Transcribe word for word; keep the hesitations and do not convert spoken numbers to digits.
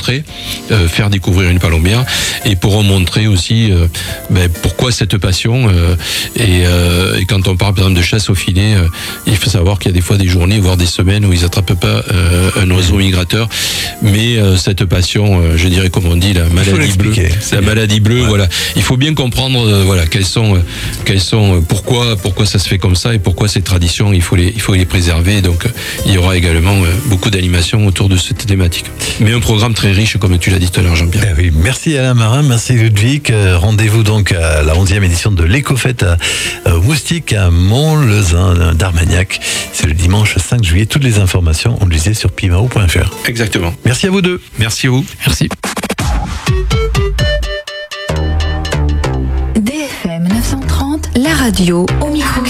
montrer, euh, faire découvrir une palombière, et pourront montrer aussi euh, ben, pourquoi cette passion. Euh, et, euh, et quand on parle par exemple de chasse au filet, euh, il faut savoir qu'il y a des fois des journées, voire des semaines où ils attrapent pas euh, un oiseau migrateur, mais euh, cette passion, euh, je dirais comme on dit, la maladie bleue, la maladie bleue, ouais. Voilà. Il faut bien comprendre, euh, voilà, quelles sont, euh, quelles sont, euh, pourquoi, pourquoi ça se fait comme ça et pourquoi ces traditions, il faut les, il faut les préserver. Donc, euh, il y aura également euh, beaucoup d'animations autour de cette thématique. Mais un programme très riche, comme tu l'as dit tout à l'heure, Jean-Pierre. Eh oui, merci Alain Marin, merci Ludwig. Euh, rendez-vous donc à la onzième édition de l'Écofête à euh, Moustique à Mont-Lezin d'Armagnac. C'est le dimanche cinq juillet. Toutes les informations, on le disait sur pimao point f r. Exactement. Merci à vous deux. Merci à vous. Merci. D F M neuf cent trente, la radio au micro.